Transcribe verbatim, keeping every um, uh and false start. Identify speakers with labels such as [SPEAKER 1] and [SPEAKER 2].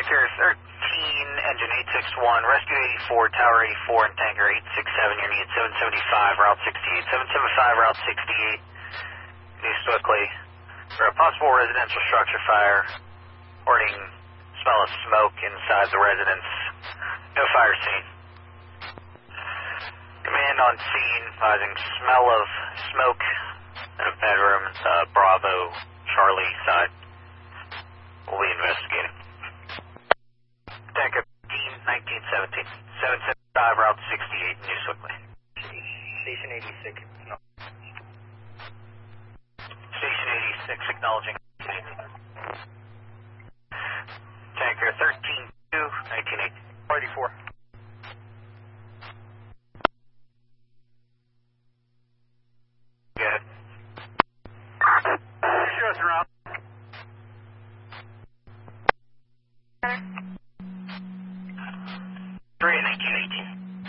[SPEAKER 1] Tanker thirteen, engine eight six one, rescue eighty-four, tower eighty-four, and tanker eight six seven, you're needed seven seventy-five, route sixty-eight, seven seventy-five, route sixty-eight, East Sewickley, for a possible residential structure fire, reporting smell of smoke inside the residence, no fire scene. Command on scene, advising smell of smoke in a bedroom, uh, Bravo, Charlie side.